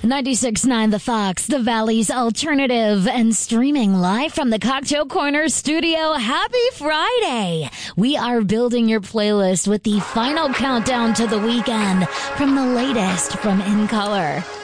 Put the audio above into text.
96.9 The Fox, the Valley's alternative, and streaming live from the Cocktail Corner studio. Happy Friday! We are building your playlist with the final countdown to the weekend from the latest from In Color.